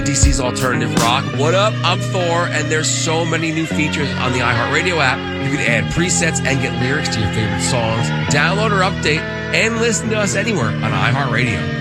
DC's Alternative Rock. What up? I'm Thor, and there's so many new features on the iHeartRadio app. You can add presets and get lyrics to your favorite songs, download or update, and listen to us anywhere on iHeartRadio.